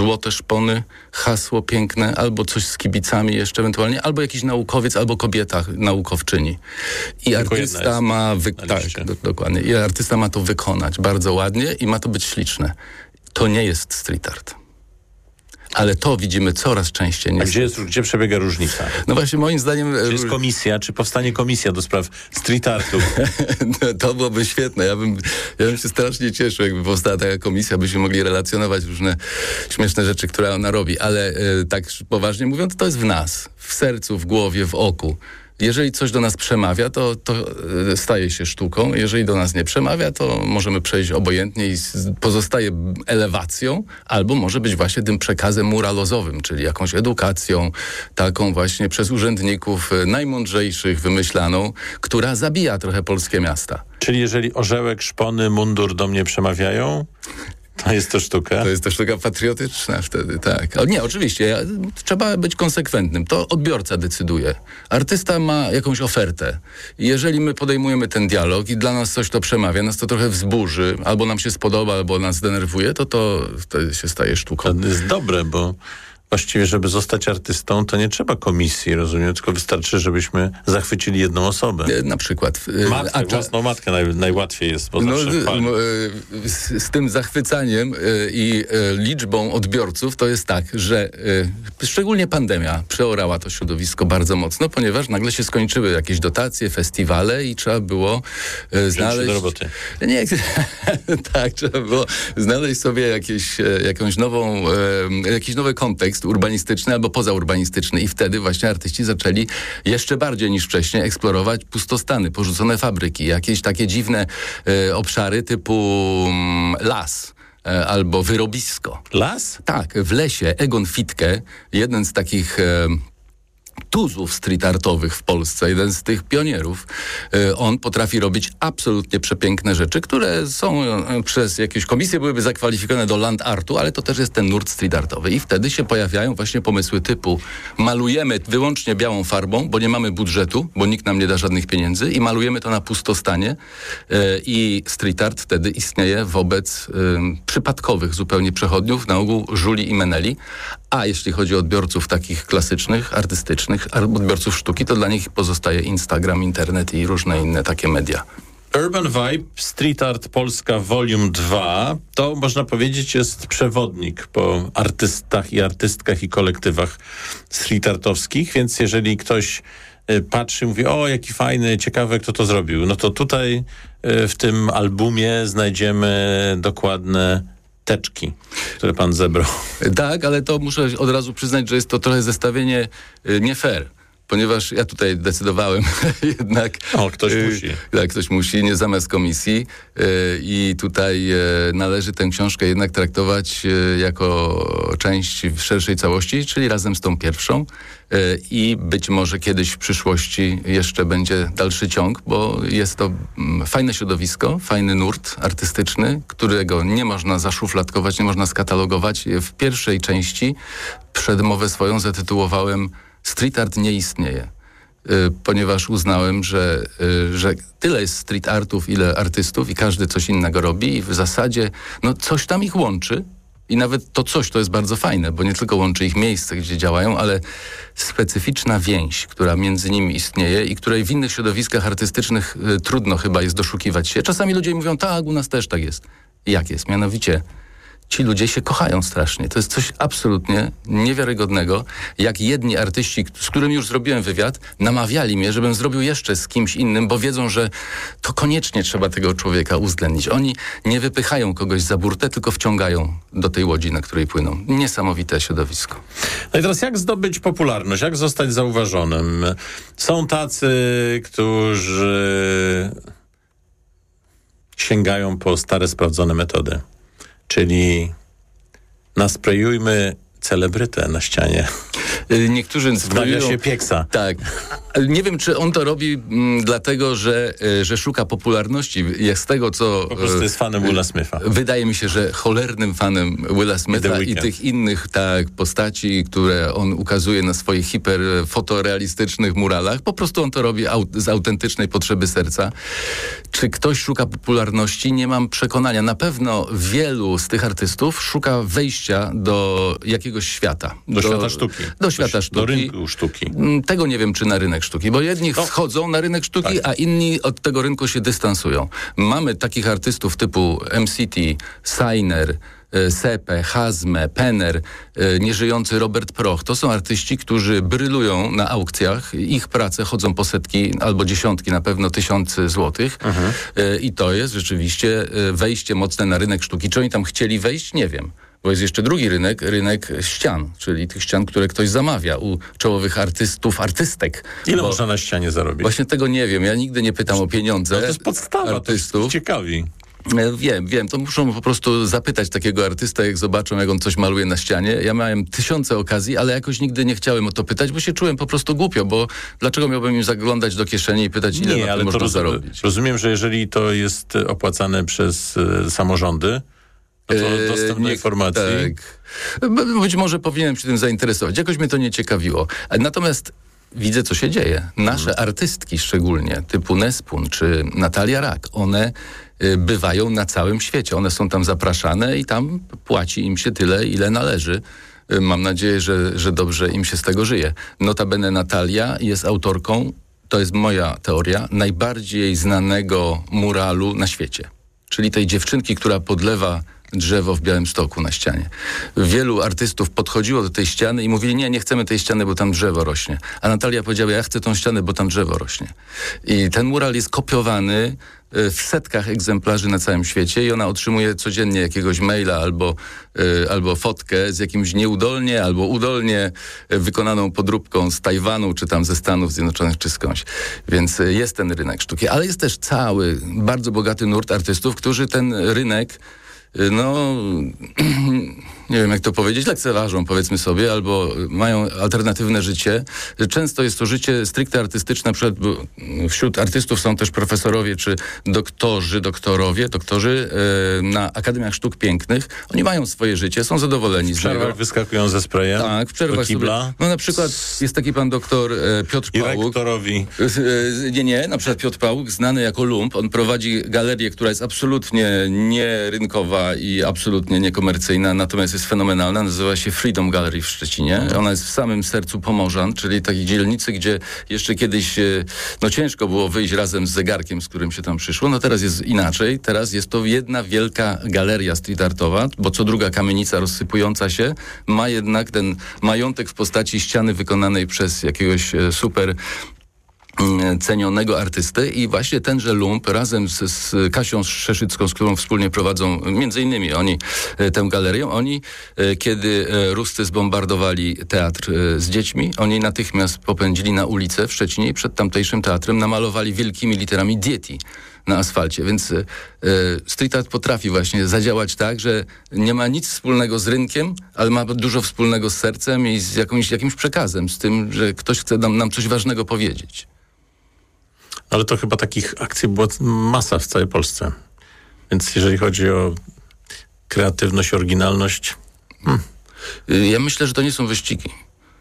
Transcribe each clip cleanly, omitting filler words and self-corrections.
złote szpony, hasło piękne, albo coś z kibicami jeszcze ewentualnie, albo jakiś naukowiec, albo kobieta, naukowczyni. I artysta ma... dokładnie. I artysta ma to wykonać bardzo ładnie i ma to być śliczne. To nie jest street art. Ale to widzimy coraz częściej. A gdzie przebiega różnica? No właśnie moim zdaniem... Czy jest komisja, czy powstanie komisja do spraw street artu? To byłoby świetne. Ja bym się strasznie cieszył, jakby powstała taka komisja, byśmy mogli relacjonować różne śmieszne rzeczy, które ona robi. Ale tak poważnie mówiąc, to jest w nas. W sercu, w głowie, w oku. Jeżeli coś do nas przemawia, to staje się sztuką. Jeżeli do nas nie przemawia, to możemy przejść obojętnie i pozostaje elewacją, albo może być właśnie tym przekazem muralozowym, czyli jakąś edukacją, taką właśnie przez urzędników najmądrzejszych wymyślaną, która zabija trochę polskie miasta. Czyli jeżeli orzełek, szpony, mundur do mnie przemawiają... To jest to sztuka? To jest to sztuka patriotyczna wtedy, tak. Ale nie, oczywiście, trzeba być konsekwentnym. To odbiorca decyduje. Artysta ma jakąś ofertę. I jeżeli my podejmujemy ten dialog i dla nas coś to przemawia, nas to trochę wzburzy, albo nam się spodoba, albo nas denerwuje, to wtedy się staje sztuką. To jest dobre, bo właściwie, żeby zostać artystą, to nie trzeba komisji, rozumiem, tylko wystarczy, żebyśmy zachwycili jedną osobę. Na przykład. Własną matkę najłatwiej jest, bo z tym zachwycaniem i liczbą odbiorców to jest tak, że szczególnie pandemia przeorała to środowisko bardzo mocno, ponieważ nagle się skończyły jakieś dotacje, festiwale i trzeba było znaleźć... do roboty. Nie, tak, trzeba było znaleźć sobie jakiś nowy kontekst urbanistyczny albo pozaurbanistyczny i wtedy właśnie artyści zaczęli jeszcze bardziej niż wcześniej eksplorować pustostany, porzucone fabryki, jakieś takie dziwne obszary typu las albo wyrobisko. Las? Tak, w lesie Egon Fitke, jeden z takich tuzów street artowych w Polsce, jeden z tych pionierów. On potrafi robić absolutnie przepiękne rzeczy, które są przez jakieś komisje byłyby zakwalifikowane do land artu, ale to też jest ten nurt street artowy. I wtedy się pojawiają właśnie pomysły typu malujemy wyłącznie białą farbą, bo nie mamy budżetu, bo nikt nam nie da żadnych pieniędzy i malujemy to na pustostanie i street art wtedy istnieje wobec przypadkowych zupełnie przechodniów, na ogół żuli i meneli. A jeśli chodzi o odbiorców takich klasycznych, artystycznych, odbiorców sztuki, to dla nich pozostaje Instagram, internet i różne inne takie media. Urban Vibe, Street Art Polska Volume 2, to można powiedzieć jest przewodnik po artystach i artystkach i kolektywach street artowskich, więc jeżeli ktoś patrzy i mówi, o jaki fajny, ciekawy, kto to zrobił, no to tutaj w tym albumie znajdziemy dokładne teczki, które pan zebrał. Tak, ale to muszę od razu przyznać, że jest to trochę zestawienie nie fair, ponieważ ja tutaj decydowałem jednak... Ktoś musi. Tak, ktoś musi, nie zamiast komisji i tutaj należy tę książkę jednak traktować jako część szerszej całości, czyli razem z tą pierwszą i być może kiedyś w przyszłości jeszcze będzie dalszy ciąg, bo jest to fajne środowisko, fajny nurt artystyczny, którego nie można zaszufladkować, nie można skatalogować. W pierwszej części przedmowę swoją zatytułowałem Street art nie istnieje, ponieważ uznałem, że tyle jest street artów, ile artystów i każdy coś innego robi i w zasadzie coś tam ich łączy i nawet to coś to jest bardzo fajne, bo nie tylko łączy ich miejsce, gdzie działają, ale specyficzna więź, która między nimi istnieje i której w innych środowiskach artystycznych trudno chyba jest doszukiwać się. Czasami ludzie mówią, tak, u nas też tak jest. Jak jest? Mianowicie ci ludzie się kochają strasznie. To jest coś absolutnie niewiarygodnego. Jak jedni artyści, z którymi już zrobiłem wywiad, namawiali mnie, żebym zrobił jeszcze z kimś innym, bo wiedzą, że to koniecznie trzeba tego człowieka uwzględnić. Oni nie wypychają kogoś za burtę, tylko wciągają do tej łodzi, na której płyną. Niesamowite środowisko. No i teraz jak zdobyć popularność? Jak zostać zauważonym? Są tacy, którzy sięgają po stare, sprawdzone metody. Czyli nasprejujmy celebrytę na ścianie. Niektórzy sprayują się pieksa. Tak. Nie wiem, czy on to robi dlatego, że szuka popularności. Jak z tego, co... Po prostu jest fanem Willa Smitha. Wydaje mi się, że cholernym fanem Willa Smitha i tych innych postaci, które on ukazuje na swoich hiperfotorealistycznych muralach. Po prostu on to robi z autentycznej potrzeby serca. Czy ktoś szuka popularności? Nie mam przekonania. Na pewno wielu z tych artystów szuka wejścia do jakiegoś świata. Do świata sztuki. Do świata sztuki. Do rynku sztuki. Tego nie wiem, czy na rynek sztuki, bo jedni wchodzą na rynek sztuki, tak, a inni od tego rynku się dystansują. Mamy takich artystów typu MCT, Signer, Sepe, Hazme, Penner, nieżyjący Robert Proch. To są artyści, którzy brylują na aukcjach. Ich prace chodzą po setki albo dziesiątki, na pewno tysiące złotych. I to jest rzeczywiście wejście mocne na rynek sztuki. Czy oni tam chcieli wejść? Nie wiem. Bo jest jeszcze drugi rynek ścian, czyli tych ścian, które ktoś zamawia u czołowych artystów, artystek. Ile można na ścianie zarobić? Właśnie tego nie wiem. Ja nigdy nie pytam o pieniądze. No to jest podstawa artystów. To ciekawi. Wiem. To muszą po prostu zapytać takiego artysta, jak zobaczą, jak on coś maluje na ścianie. Ja miałem tysiące okazji, ale jakoś nigdy nie chciałem o to pytać, bo się czułem po prostu głupio, bo dlaczego miałbym im zaglądać do kieszeni i pytać, ile na to można zarobić? Rozumiem, że jeżeli to jest opłacane przez samorządy, to dostęp do informacji. Tak. Być może powinienem się tym zainteresować. Jakoś mnie to nie ciekawiło. Natomiast widzę, co się dzieje. Nasze artystki szczególnie, typu Nespun czy Natalia Rak, one bywają na całym świecie. One są tam zapraszane i tam płaci im się tyle, ile należy. Mam nadzieję, że dobrze im się z tego żyje. Notabene Natalia jest autorką, to jest moja teoria, najbardziej znanego muralu na świecie. Czyli tej dziewczynki, która podlewa drzewo w Białymstoku na ścianie. Wielu artystów podchodziło do tej ściany i mówili, nie chcemy tej ściany, bo tam drzewo rośnie. A Natalia powiedziała, ja chcę tą ścianę, bo tam drzewo rośnie. I ten mural jest kopiowany w setkach egzemplarzy na całym świecie i ona otrzymuje codziennie jakiegoś maila albo fotkę z jakimś nieudolnie albo udolnie wykonaną podróbką z Tajwanu, czy tam ze Stanów Zjednoczonych, czy skądś. Więc jest ten rynek sztuki. Ale jest też cały, bardzo bogaty nurt artystów, którzy ten rynek nie wiem jak to powiedzieć, lekceważą, powiedzmy sobie, albo mają alternatywne życie. Często jest to życie stricte artystyczne, wśród artystów są też profesorowie czy doktorzy na Akademiach Sztuk Pięknych. Oni mają swoje życie, są zadowoleni z niego. W przerwach wyskakują ze sprayem? Tak, w przerwach do kibla? Na przykład jest taki pan doktor Piotr Pałuk. I rektorowi. Na przykład Piotr Pałuk, znany jako lump. On prowadzi galerię, która jest absolutnie nierynkowa i absolutnie niekomercyjna, natomiast jest fenomenalna. Nazywa się Freedom Gallery w Szczecinie. Ona jest w samym sercu Pomorzan, czyli takiej dzielnicy, gdzie jeszcze kiedyś ciężko było wyjść razem z zegarkiem, z którym się tam przyszło. Teraz jest inaczej. Teraz jest to jedna wielka galeria street artowa, bo co druga kamienica rozsypująca się ma jednak ten majątek w postaci ściany wykonanej przez jakiegoś super cenionego artysty i właśnie tenże lump razem z Kasią Szeszycką, z którą wspólnie prowadzą między innymi tę galerię, kiedy Ruscy zbombardowali teatr z dziećmi, oni natychmiast popędzili na ulicę w Szczecinie i przed tamtejszym teatrem namalowali wielkimi literami Dieti na asfalcie, więc street art potrafi właśnie zadziałać tak, że nie ma nic wspólnego z rynkiem, ale ma dużo wspólnego z sercem i z jakimś przekazem, z tym, że ktoś chce nam coś ważnego powiedzieć. Ale to chyba takich akcji była masa w całej Polsce. Więc jeżeli chodzi o kreatywność, oryginalność... Ja myślę, że to nie są wyścigi.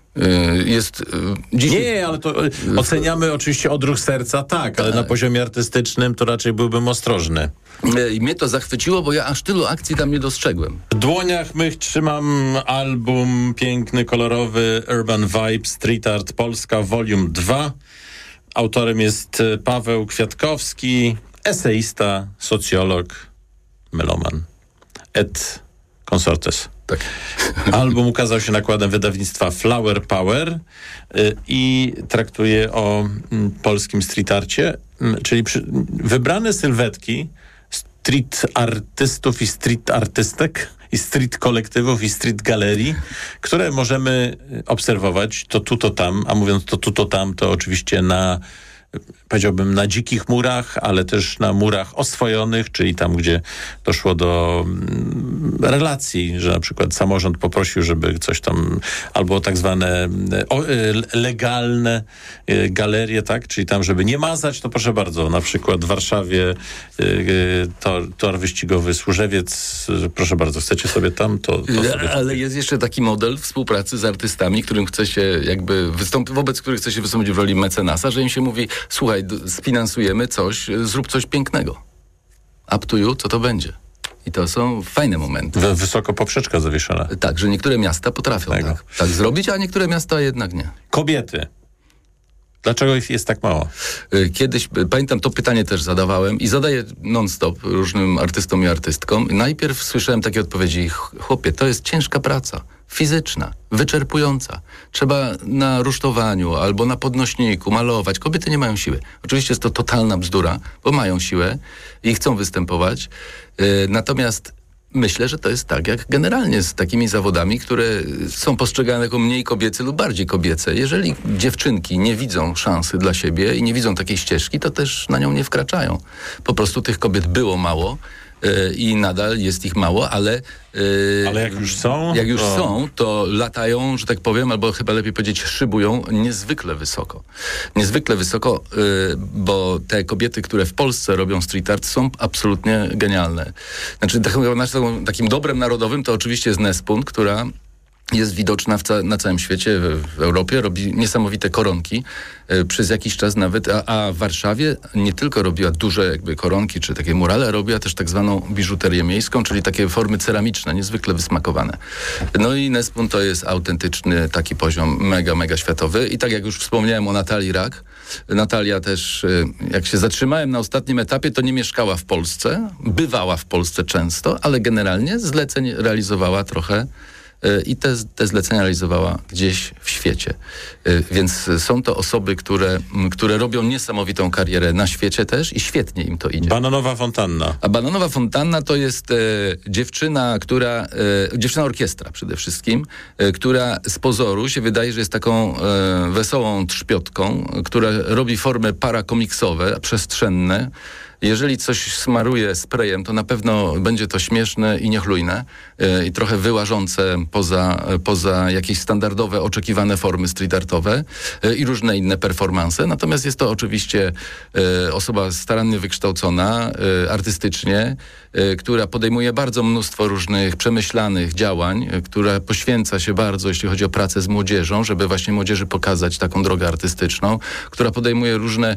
Nie, ale to oceniamy oczywiście odruch serca, tak, ale na poziomie artystycznym to raczej byłbym ostrożny. I mnie to zachwyciło, bo ja aż tylu akcji tam nie dostrzegłem. W dłoniach mych trzymam album piękny, kolorowy Urban Vibe Street Art Polska Volume 2. Autorem jest Paweł Kwiatkowski, eseista, socjolog, meloman et consortes. Tak. Album ukazał się nakładem wydawnictwa Flower Power i traktuje o polskim street arcie, czyli wybrane sylwetki street artystów i street artystek i street kolektywów i street galerii, które możemy obserwować to tu, to tam, a mówiąc to tu, to tam, to oczywiście na powiedziałbym, na dzikich murach, ale też na murach oswojonych, czyli tam, gdzie doszło do relacji, że na przykład samorząd poprosił, żeby coś tam, albo tak zwane legalne galerie, tak? Czyli tam, żeby nie mazać, to proszę bardzo, na przykład w Warszawie tor wyścigowy Służewiec, proszę bardzo, chcecie sobie tam, to sobie... Ale jest jeszcze taki model współpracy z artystami, którym chce się jakby wobec których chce się wystąpić w roli mecenasa, że im się mówi, słuchaj, sfinansujemy coś, zrób coś pięknego. Up to you, co to będzie. I to są fajne momenty. Wysoko poprzeczka zawieszona. Tak, że niektóre miasta potrafią tak zrobić, a niektóre miasta jednak nie. Kobiety. Dlaczego ich jest tak mało? Kiedyś, pamiętam, to pytanie też zadawałem i zadaję non-stop różnym artystom i artystkom. Najpierw słyszałem takie odpowiedzi, chłopie, to jest ciężka praca, fizyczna, wyczerpująca. Trzeba na rusztowaniu albo na podnośniku malować. Kobiety nie mają siły. Oczywiście jest to totalna bzdura, bo mają siłę i chcą występować. Natomiast myślę, że to jest tak, jak generalnie z takimi zawodami, które są postrzegane jako mniej kobiece lub bardziej kobiece. Jeżeli dziewczynki nie widzą szansy dla siebie i nie widzą takiej ścieżki, to też na nią nie wkraczają. Po prostu tych kobiet było mało i nadal jest ich mało, ale jak już są? Jak już są, to latają, że tak powiem, albo chyba lepiej powiedzieć, szybują niezwykle wysoko. Niezwykle wysoko, bo te kobiety, które w Polsce robią street art, są absolutnie genialne. Znaczy, takim dobrem narodowym to oczywiście jest Nespun, która jest widoczna na całym świecie, w Europie, robi niesamowite koronki, przez jakiś czas nawet, a w Warszawie nie tylko robiła duże jakby koronki, czy takie murale, robiła też tak zwaną biżuterię miejską, czyli takie formy ceramiczne, niezwykle wysmakowane. No i Nespun to jest autentyczny taki poziom mega światowy i tak jak już wspomniałem o Natalii Rak, Natalia też, jak się zatrzymałem na ostatnim etapie, to nie mieszkała w Polsce, bywała w Polsce często, ale generalnie zleceń realizowała trochę i te zlecenia realizowała gdzieś w świecie. Więc są to osoby, które robią niesamowitą karierę na świecie też i świetnie im to idzie. Bananowa Fontanna. A Bananowa Fontanna to jest dziewczyna orkiestra przede wszystkim, która z pozoru się wydaje, że jest taką wesołą trzpiotką, która robi formy parakomiksowe, przestrzenne. Jeżeli coś smaruje sprayem, to na pewno będzie to śmieszne i niechlujne i trochę wyłażące poza jakieś standardowe, oczekiwane formy street artowe i różne inne performanse. Natomiast jest to oczywiście osoba starannie wykształcona artystycznie, która podejmuje bardzo mnóstwo różnych przemyślanych działań, która poświęca się bardzo, jeśli chodzi o pracę z młodzieżą, żeby właśnie młodzieży pokazać taką drogę artystyczną, która podejmuje różne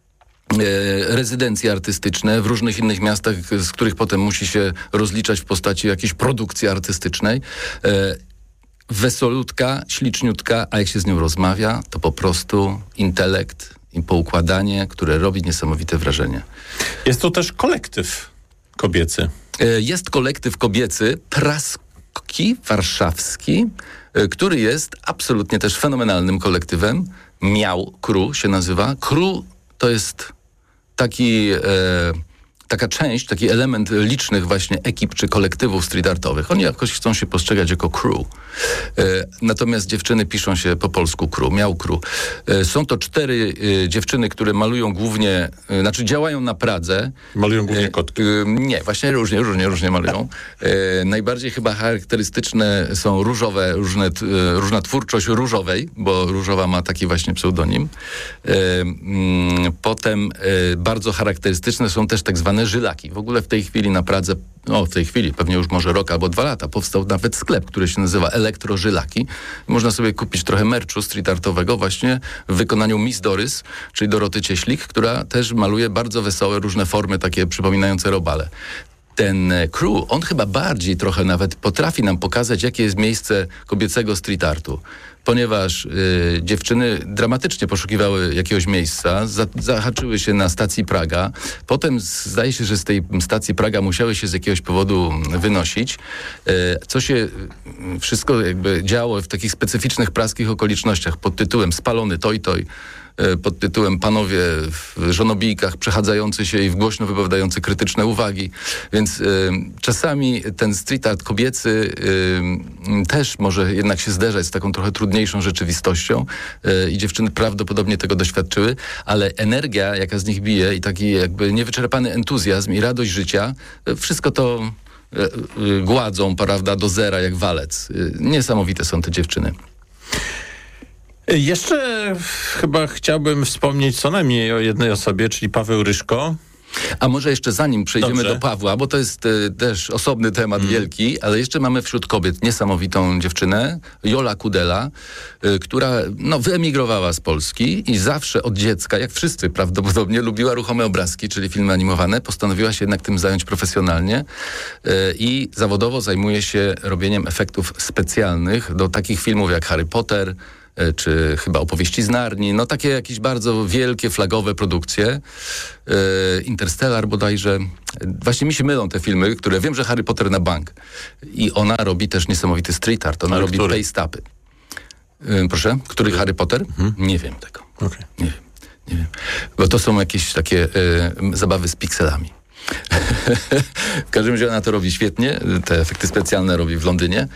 rezydencje artystyczne w różnych innych miastach, z których potem musi się rozliczać w postaci jakiejś produkcji artystycznej. Wesolutka, śliczniutka, a jak się z nią rozmawia, to po prostu intelekt i poukładanie, które robi niesamowite wrażenie. Jest to też kolektyw kobiecy. Jest kolektyw kobiecy, Praski warszawski, który jest absolutnie też fenomenalnym kolektywem. Miał Crew się nazywa. Crew to jest taka część, taki element licznych właśnie ekip czy kolektywów street artowych. Oni jakoś chcą się postrzegać jako crew. Natomiast dziewczyny piszą się po polsku crew, miał crew. Są to 4 dziewczyny, które malują głównie, działają na Pradze. Malują głównie kotki. Nie, właśnie różnie malują. Najbardziej chyba charakterystyczne są różna twórczość Różowej, bo Różowa ma taki właśnie pseudonim. Potem bardzo charakterystyczne są też tak zwane żylaki. W ogóle w tej chwili na Pradze, pewnie już może rok albo 2 lata, powstał nawet sklep, który się nazywa Elektrożylaki. Można sobie kupić trochę merchu street artowego właśnie w wykonaniu Miss Doris, czyli Doroty Cieślik, która też maluje bardzo wesołe różne formy, takie przypominające robale. Ten Crew, on chyba bardziej trochę nawet potrafi nam pokazać, jakie jest miejsce kobiecego street artu. Ponieważ dziewczyny dramatycznie poszukiwały jakiegoś miejsca, zahaczyły się na stacji Praga. Potem zdaje się, że z tej stacji Praga musiały się z jakiegoś powodu wynosić. Co się wszystko jakby działo w takich specyficznych praskich okolicznościach pod tytułem Spalony Toj Toj. pod tytułem Panowie w żonobijkach przechadzający się i głośno wypowiadający krytyczne uwagi. Więc czasami ten street art kobiecy też może jednak się zderzać z taką trochę trudniejszą rzeczywistością i dziewczyny prawdopodobnie tego doświadczyły, ale energia, jaka z nich bije i taki jakby niewyczerpany entuzjazm i radość życia, wszystko to gładzą, prawda, do zera jak walec. Niesamowite są te dziewczyny. Jeszcze chyba chciałbym wspomnieć co najmniej o jednej osobie, czyli Paweł Ryszko. A może jeszcze zanim przejdziemy Dobrze. do Pawła, bo to jest też osobny temat wielki, ale jeszcze mamy wśród kobiet niesamowitą dziewczynę, Jola Kudela, która wyemigrowała z Polski i zawsze od dziecka, jak wszyscy prawdopodobnie, lubiła ruchome obrazki, czyli filmy animowane. Postanowiła się jednak tym zająć profesjonalnie i zawodowo zajmuje się robieniem efektów specjalnych do takich filmów jak Harry Potter, czy chyba Opowieści z Narni, takie jakieś bardzo wielkie, flagowe produkcje. Interstellar bodajże. Właśnie mi się mylą te filmy, które wiem, że Harry Potter na bank. I ona robi też niesamowity street art. Ona robi paste-upy. Proszę? Który Harry Potter? Nie wiem tego. Okay. Nie wiem. Bo to są jakieś takie zabawy z pikselami. W każdym razie ona to robi świetnie, te efekty specjalne robi w Londynie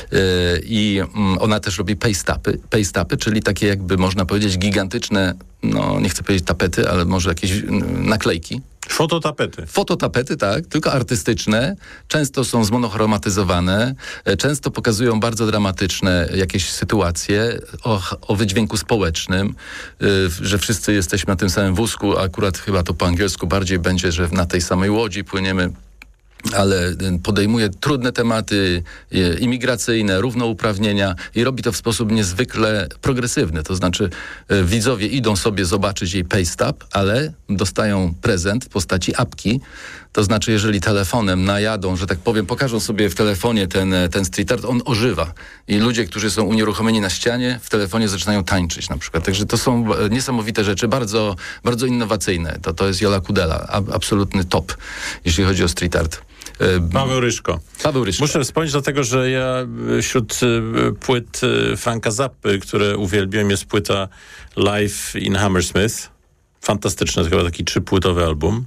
i ona też robi paste-upy, czyli takie jakby można powiedzieć gigantyczne, nie chcę powiedzieć tapety, ale może jakieś naklejki. Fototapety, tak, tylko artystyczne. Często są zmonochromatyzowane, często pokazują bardzo dramatyczne jakieś sytuacje o wydźwięku społecznym, że wszyscy jesteśmy na tym samym wózku, a akurat chyba to po angielsku bardziej będzie, że na tej samej łodzi płyniemy, ale podejmuje trudne tematy imigracyjne, równouprawnienia i robi to w sposób niezwykle progresywny. To znaczy widzowie idą sobie zobaczyć jej paste-up, ale dostają prezent w postaci apki. To znaczy, jeżeli telefonem najadą, że tak powiem, pokażą sobie w telefonie ten street art, on ożywa. I ludzie, którzy są unieruchomieni na ścianie, w telefonie zaczynają tańczyć na przykład. Także to są niesamowite rzeczy, bardzo, bardzo innowacyjne. To jest Jola Kudela, absolutny top, jeśli chodzi o street art. Paweł Ryszko. Muszę wspomnieć dlatego, że ja wśród płyt Franka Zappy, które uwielbiam, jest płyta Live in Hammersmith. Fantastyczny, to chyba taki 3-płytowy album.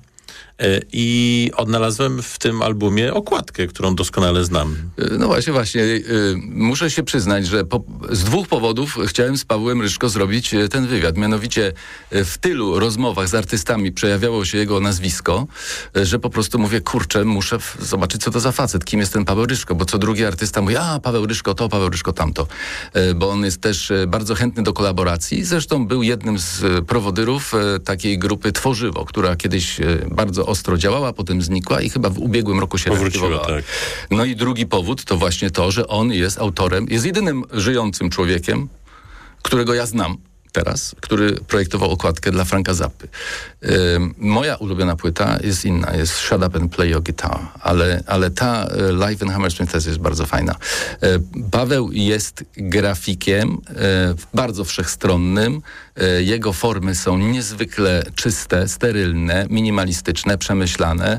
I odnalazłem w tym albumie okładkę, którą doskonale znam. No właśnie. Muszę się przyznać, że z 2 powodów chciałem z Pawłem Ryszko zrobić ten wywiad. Mianowicie w tylu rozmowach z artystami przejawiało się jego nazwisko, że po prostu mówię, kurczę, muszę zobaczyć, co to za facet, kim jest ten Paweł Ryszko, bo co drugi artysta mówi, Paweł Ryszko to, Paweł Ryszko tamto. Bo on jest też bardzo chętny do kolaboracji. Zresztą był jednym z prowodyrów takiej grupy Tworzywo, która kiedyś bardzo ostro działała, potem znikła i chyba w ubiegłym roku się reaktywowała. Tak. No i drugi powód to właśnie to, że on jest autorem, jest jedynym żyjącym człowiekiem, którego ja znam teraz, który projektował okładkę dla Franka Zappy. Moja ulubiona płyta jest inna, jest Shut Up and Play Your Guitar, ale ta Live in Hammersmith też jest bardzo fajna. Paweł jest grafikiem bardzo wszechstronnym. Jego formy są niezwykle czyste, sterylne, minimalistyczne, przemyślane.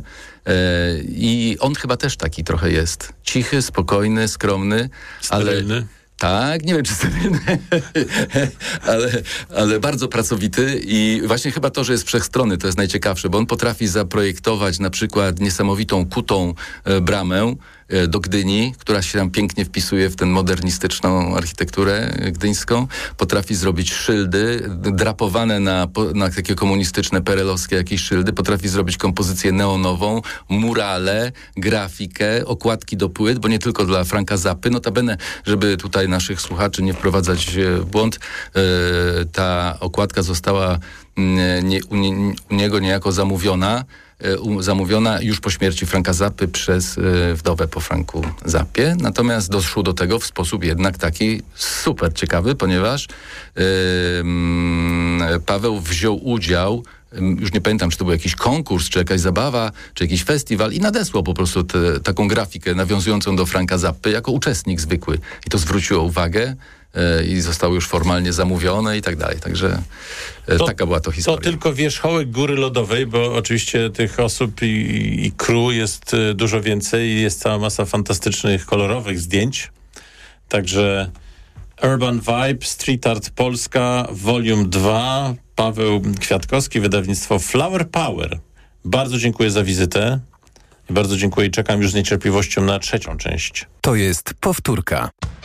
I on chyba też taki trochę jest. Cichy, spokojny, skromny, sterylny. Tak, nie wiem czy sterylny, ale bardzo pracowity i właśnie chyba to, że jest wszechstronny, to jest najciekawsze, bo on potrafi zaprojektować na przykład niesamowitą kutą bramę do Gdyni, która się tam pięknie wpisuje w tę modernistyczną architekturę gdyńską. Potrafi zrobić szyldy drapowane na takie komunistyczne, perelowskie jakieś szyldy. Potrafi zrobić kompozycję neonową, murale, grafikę, okładki do płyt, bo nie tylko dla Franka Zappy. Notabene, żeby tutaj naszych słuchaczy nie wprowadzać w błąd, ta okładka została u niego niejako zamówiona już po śmierci Franka Zappy przez wdowę po Franku Zappie. Natomiast doszło do tego w sposób jednak taki super ciekawy, ponieważ Paweł wziął udział, już nie pamiętam, czy to był jakiś konkurs, czy jakaś zabawa, czy jakiś festiwal i nadesłał po prostu taką grafikę nawiązującą do Franka Zappy jako uczestnik zwykły. I to zwróciło uwagę i zostało już formalnie zamówione i tak dalej. Także taka była to historia. To tylko wierzchołek góry lodowej, bo oczywiście tych osób i crew jest dużo więcej i jest cała masa fantastycznych, kolorowych zdjęć. Także Urban Vibe, Street Art Polska, Volume 2. Paweł Kwiatkowski, wydawnictwo Flower Power. Bardzo dziękuję za wizytę. Bardzo dziękuję i czekam już z niecierpliwością na trzecią część. To jest powtórka.